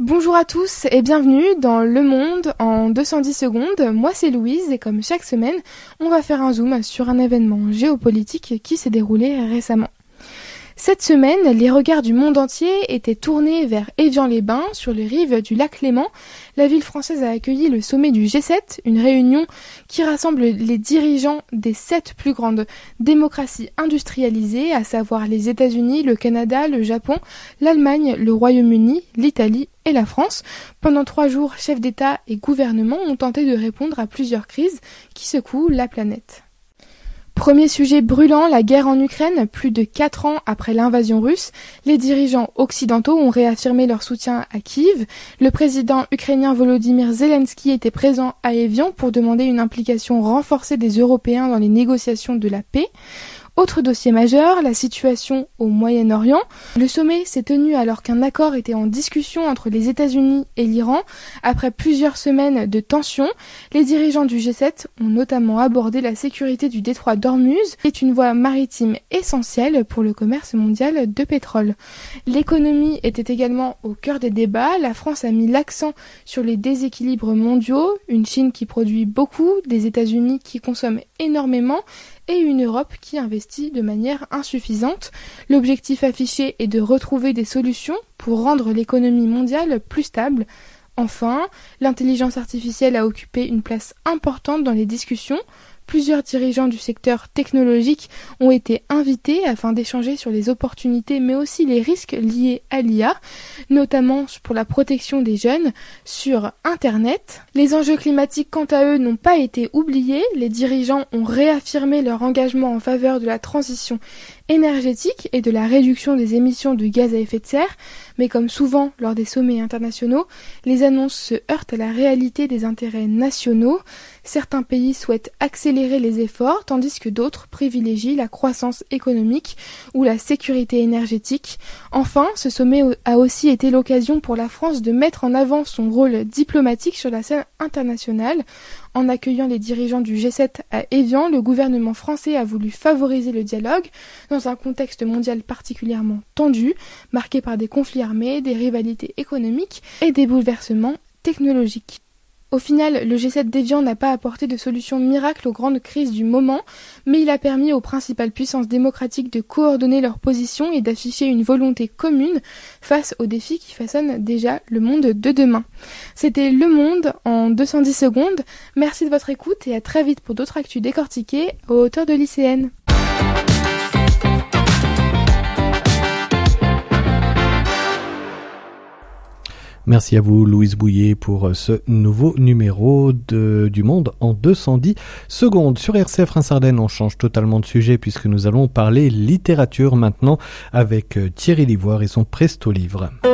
Bonjour à tous et bienvenue dans Le Monde en 210 secondes. Moi c'est Louise et comme chaque semaine, on va faire un zoom sur un événement géopolitique qui s'est déroulé récemment. Cette semaine, les regards du monde entier étaient tournés vers Évian-les-Bains, sur les rives du lac Léman. La ville française a accueilli le sommet du G7, une réunion qui rassemble les dirigeants des 7 plus grandes démocraties industrialisées, à savoir les États-Unis, le Canada, le Japon, l'Allemagne, le Royaume-Uni, l'Italie et la France. Pendant 3 jours, chefs d'État et gouvernement ont tenté de répondre à plusieurs crises qui secouent la planète. Premier sujet brûlant, la guerre en Ukraine. Plus de 4 ans après l'invasion russe, les dirigeants occidentaux ont réaffirmé leur soutien à Kiev. Le président ukrainien Volodymyr Zelensky était présent à Évian pour demander une implication renforcée des Européens dans les négociations de la paix. Autre dossier majeur, la situation au Moyen-Orient. Le sommet s'est tenu alors qu'un accord était en discussion entre les États-Unis et l'Iran. Après plusieurs semaines de tensions, les dirigeants du G7 ont notamment abordé la sécurité du détroit d'Ormuz, qui est une voie maritime essentielle pour le commerce mondial de pétrole. L'économie était également au cœur des débats. La France a mis l'accent sur les déséquilibres mondiaux, une Chine qui produit beaucoup, des États-Unis qui consomment énormément, et une Europe qui investit de manière insuffisante. L'objectif affiché est de retrouver des solutions pour rendre l'économie mondiale plus stable. Enfin, l'intelligence artificielle a occupé une place importante dans les discussions. Plusieurs dirigeants du secteur technologique ont été invités afin d'échanger sur les opportunités mais aussi les risques liés à l'IA, notamment pour la protection des jeunes sur Internet. Les enjeux climatiques, quant à eux, n'ont pas été oubliés. Les dirigeants ont réaffirmé leur engagement en faveur de la transition énergétique et de la réduction des émissions de gaz à effet de serre, mais comme souvent lors des sommets internationaux, les annonces se heurtent à la réalité des intérêts nationaux. Certains pays souhaitent accélérer les efforts, tandis que d'autres privilégient la croissance économique ou la sécurité énergétique. Enfin, ce sommet a aussi été l'occasion pour la France de mettre en avant son rôle diplomatique sur la scène internationale. En accueillant les dirigeants du G7 à Évian, le gouvernement français a voulu favoriser le dialogue dans un contexte mondial particulièrement tendu, marqué par des conflits armés, des rivalités économiques et des bouleversements technologiques. Au final, le G7 d'Évian n'a pas apporté de solution miracle aux grandes crises du moment, mais il a permis aux principales puissances démocratiques de coordonner leurs positions et d'afficher une volonté commune face aux défis qui façonnent déjà le monde de demain. C'était Le Monde en 210 secondes. Merci de votre écoute et à très vite pour d'autres actus décortiquées aux hauteurs de lycéennes. Merci à vous Louise Bouillet pour ce nouveau numéro du Monde en 210 secondes. Sur RCF Reims-Ardennes, on change totalement de sujet puisque nous allons parler littérature maintenant avec Thierry Livoire et son Presto Livre.